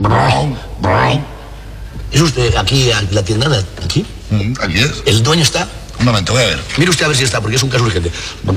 ¿Es usted aquí, la tienda de aquí? Aquí es. ¿El dueño está? Un momento, voy a ver. Mire usted a ver si está, porque es un caso urgente.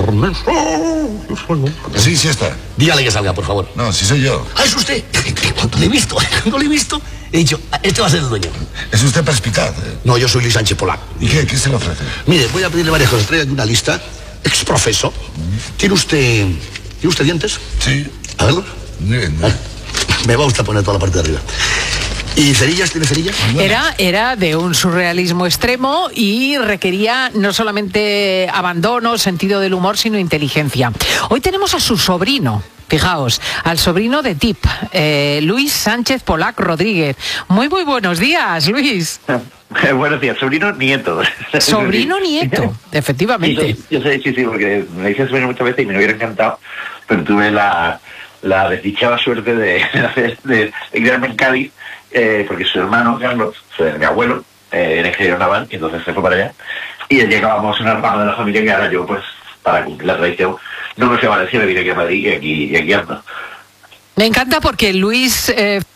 Sí, sí está. Dígale que salga, por favor. No, sí soy yo. Ah, es usted. Cuando le he visto, he dicho, este va a ser el dueño. Es usted perspicaz. No, yo soy Luis Sánchez Polac. ¿Y qué se le ofrece? Mire, voy a pedirle varias cosas. Traiga aquí una lista. Exprofeso. ¿Tiene usted dientes? Sí. A verlos. Bien. Me va usted a poner toda la parte de arriba. ¿Y cerillas? ¿Tiene cerillas? Era de un surrealismo extremo y requería no solamente abandono, sentido del humor, sino inteligencia. Hoy tenemos a su sobrino, fijaos, al sobrino de Tip, Luis Sánchez Polac Rodríguez. Muy buenos días, Luis. Buenos días, sobrino nieto. Sobrino nieto, efectivamente. Yo sé, sí, porque me hice sobrino muchas veces y me hubiera encantado, pero tuve la desdichada suerte de quedarme en Cádiz, porque su hermano Carlos, mi abuelo, era ingeniero naval, y entonces se fue para allá, y llegábamos una rama de la familia que ahora yo, pues, para cumplir la tradición, no me fui a Valencia, me vine aquí a Madrid y aquí ando. Me encanta porque Luis...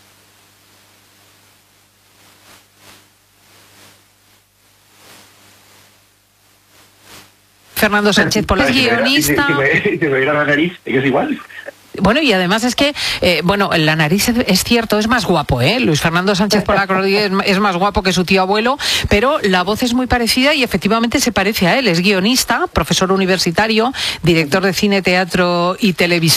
Fernando Sánchez Polac, guionista. Si me viera la nariz, es que es igual. Bueno, y además es que, la nariz es cierto, es más guapo, Luis Fernando Sánchez Polac Rodríguez es más guapo que su tío abuelo, pero la voz es muy parecida y efectivamente se parece a él. Es guionista, profesor universitario, director de cine, teatro y televisión.